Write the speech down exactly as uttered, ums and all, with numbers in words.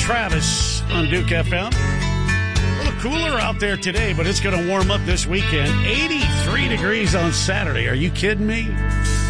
Travis on Duke F M. A little cooler out there today, but it's going to warm up this weekend. eighty-three degrees on Saturday. Are you kidding me?